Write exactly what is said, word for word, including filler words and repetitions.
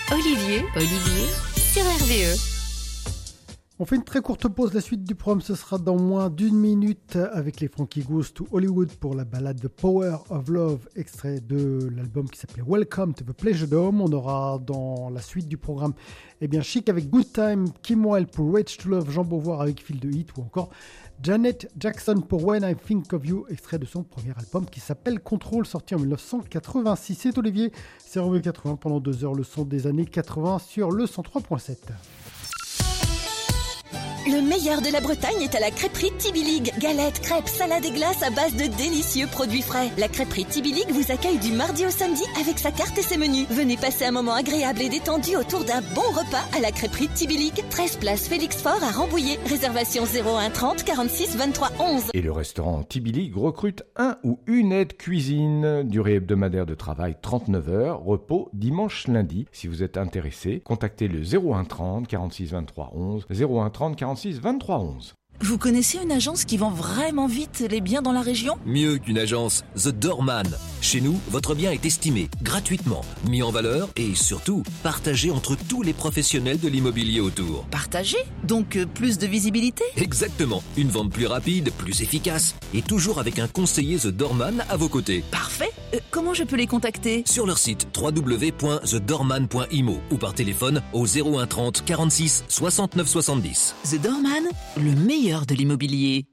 Olivier, Olivier, sur R V E. On fait une très courte pause, la suite du programme ce sera dans moins d'une minute avec les Frankie Goes to Hollywood pour la balade The Power of Love, extrait de l'album qui s'appelait Welcome to the Pleasure Dome. On aura dans la suite du programme eh bien, Chic avec Good Time, Kim Wilde pour Rage to Love, Jean Beauvoir avec Fil de Hit ou encore Janet Jackson pour When I Think of You, extrait de son premier album qui s'appelle Control, sorti en dix-neuf cent quatre-vingt-six. C'est Olivier, c'est R V E quatre-vingts pendant deux heures, le son des années quatre-vingts sur le cent trois virgule sept. Le meilleur de la Bretagne est à la crêperie Tibilig. Galettes, crêpes, salades et glaces à base de délicieux produits frais. La crêperie Tibilig vous accueille du mardi au samedi avec sa carte et ses menus. Venez passer un moment agréable et détendu autour d'un bon repas à la crêperie Tibilig. treize place Félix Faure à Rambouillet. Réservation zéro un trente quarante-six vingt-trois onze. Et le restaurant Tibilig recrute un ou une aide cuisine. Durée hebdomadaire de travail trente-neuf heures. Repos dimanche lundi. Si vous êtes intéressé, contactez le zéro un trente quarante-six vingt-trois onze. zéro un trente quarante-six vingt-trois onze. Vous connaissez une agence qui vend vraiment vite les biens dans la région ? Mieux qu'une agence, The Doorman. Chez nous, votre bien est estimé, gratuitement, mis en valeur et surtout, partagé entre tous les professionnels de l'immobilier autour. Partagé ? Donc euh, plus de visibilité ? Exactement. Une vente plus rapide, plus efficace et toujours avec un conseiller The Doorman à vos côtés. Parfait. Euh, comment je peux les contacter ? Sur leur site w w w point the doorman point i m o ou par téléphone au zéro un trente quarante-six soixante-neuf soixante-dix. The Doorman, le meilleur de l'immobilier.